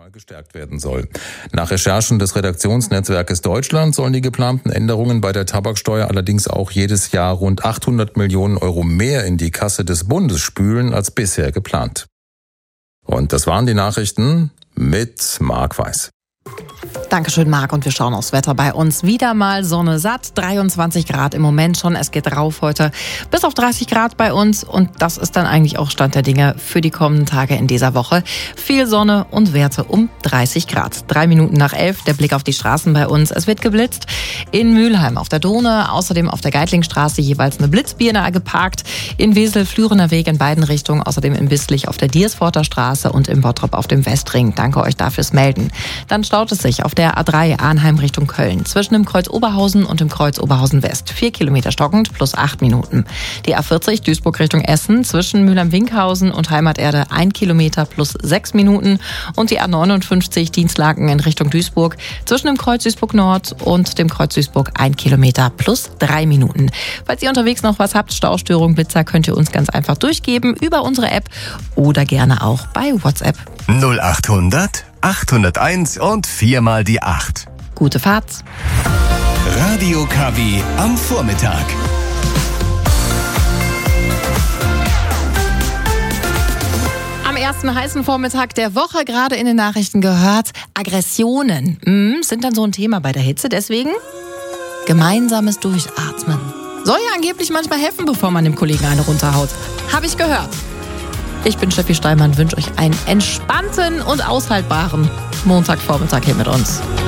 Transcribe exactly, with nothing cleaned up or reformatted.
mal gestärkt werden soll. Nach Recherchen des Redaktionsnetzwerkes Deutschland sollen die geplanten Änderungen bei der Tabaksteuer allerdings auch jedes Jahr rund achthundert Millionen Euro mehr in die Kasse des Bundes spülen als bisher geplant. Und das waren die Nachrichten mit Marc Weiß. Dankeschön, Marc. Und wir schauen aufs Wetter bei uns. Wieder mal Sonne satt, dreiundzwanzig Grad im Moment schon. Es geht rauf heute bis auf dreißig Grad bei uns. Und das ist dann eigentlich auch Stand der Dinge für die kommenden Tage in dieser Woche. Viel Sonne und Werte um dreißig Grad. Drei Minuten nach elf, der Blick auf die Straßen bei uns. Es wird geblitzt in Mülheim auf der Dohne, außerdem auf der Geitlingstraße jeweils eine Blitzbirne geparkt. In Wesel, Flürener Weg in beiden Richtungen, außerdem in Bislich auf der Diersforter Straße und in Bottrop auf dem Westring. Danke euch dafür fürs Melden. Dann staut es sich auf der A drei Arnheim Richtung Köln. Zwischen dem Kreuz Oberhausen und dem Kreuz Oberhausen West. Vier Kilometer stockend plus acht Minuten. Die A vierzig Duisburg Richtung Essen. Zwischen Mülheim-Winkhausen und Heimaterde ein Kilometer plus sechs Minuten. Und die A neunundfünfzig Dienstlaken in Richtung Duisburg. Zwischen dem Kreuz Duisburg Nord und dem Kreuz Duisburg ein Kilometer plus drei Minuten. Falls ihr unterwegs noch was habt, Staustörung, Blitzer, könnt ihr uns ganz einfach durchgeben über unsere App oder gerne auch bei WhatsApp. null achthundert achthunderteins und viermal die acht. Gute Fahrt. Radio K W am Vormittag. Am ersten heißen Vormittag der Woche gerade in den Nachrichten gehört, Aggressionen mm, sind dann so ein Thema bei der Hitze. Deswegen gemeinsames Durchatmen. Soll ja angeblich manchmal helfen, bevor man dem Kollegen eine runterhaut. Habe ich gehört. Ich bin Steffi Steinmann, wünsche euch einen entspannten und aushaltbaren Montagvormittag hier mit uns.